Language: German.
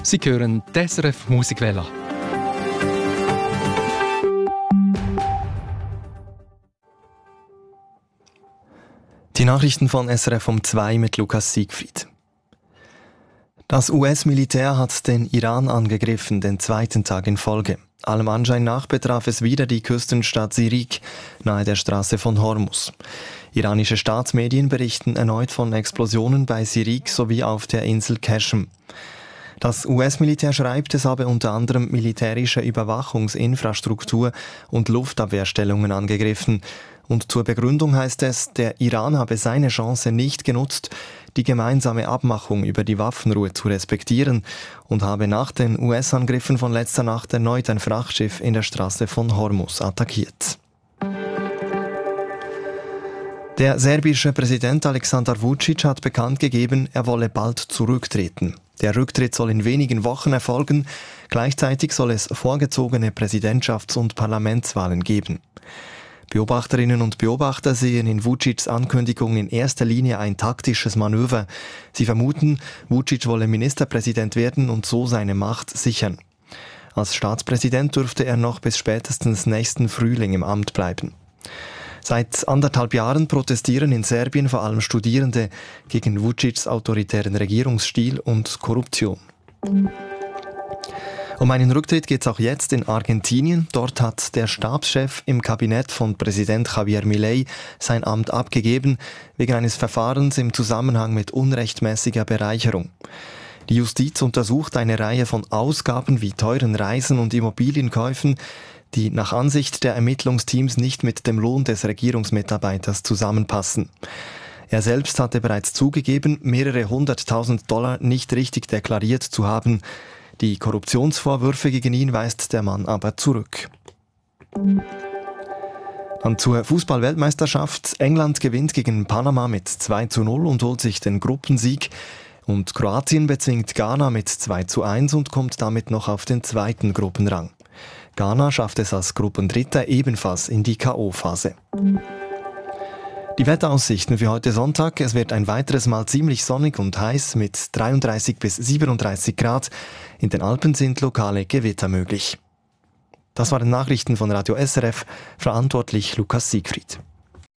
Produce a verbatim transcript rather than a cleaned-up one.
Sie hören die S R F Musikwelle. Die Nachrichten von S R F um zwei mit Lukas Siegfried. Das U S-Militär hat den Iran angegriffen, den zweiten Tag in Folge. Allem Anschein nach betraf es wieder die Küstenstadt Sirik, nahe der Straße von Hormuz. Iranische Staatsmedien berichten erneut von Explosionen bei Sirik sowie auf der Insel Qeshm. Das U S-Militär schreibt, es habe unter anderem militärische Überwachungsinfrastruktur und Luftabwehrstellungen angegriffen. Und zur Begründung heißt es, der Iran habe seine Chance nicht genutzt, die gemeinsame Abmachung über die Waffenruhe zu respektieren und habe nach den U S-Angriffen von letzter Nacht erneut ein Frachtschiff in der Straße von Hormuz attackiert. Der serbische Präsident Aleksandar Vučić hat bekannt gegeben, er wolle bald zurücktreten. Der Rücktritt soll in wenigen Wochen erfolgen. Gleichzeitig soll es vorgezogene Präsidentschafts- und Parlamentswahlen geben. Beobachterinnen und Beobachter sehen in Vučićs Ankündigung in erster Linie ein taktisches Manöver. Sie vermuten, Vučić wolle Ministerpräsident werden und so seine Macht sichern. Als Staatspräsident dürfte er noch bis spätestens nächsten Frühling im Amt bleiben. Seit anderthalb Jahren protestieren in Serbien vor allem Studierende gegen Vučićs autoritären Regierungsstil und Korruption. Um einen Rücktritt geht es auch jetzt in Argentinien. Dort hat der Stabschef im Kabinett von Präsident Javier Milei sein Amt abgegeben, wegen eines Verfahrens im Zusammenhang mit unrechtmäßiger Bereicherung. Die Justiz untersucht eine Reihe von Ausgaben wie teuren Reisen und Immobilienkäufen, die nach Ansicht der Ermittlungsteams nicht mit dem Lohn des Regierungsmitarbeiters zusammenpassen. Er selbst hatte bereits zugegeben, mehrere hunderttausend Dollar nicht richtig deklariert zu haben. Die Korruptionsvorwürfe gegen ihn weist der Mann aber zurück. Dann zur Fußball-Weltmeisterschaft. England gewinnt gegen Panama mit zwei zu null und holt sich den Gruppensieg. Und Kroatien bezwingt Ghana mit zwei zu eins und kommt damit noch auf den zweiten Gruppenrang. Ghana schafft es als Gruppendritter ebenfalls in die K O-Phase. Die Wetteraussichten für heute Sonntag. Es wird ein weiteres Mal ziemlich sonnig und heiß mit dreiunddreißig bis siebenunddreißig Grad. In den Alpen sind lokale Gewitter möglich. Das waren Nachrichten von Radio S R F, verantwortlich Lukas Siegfried.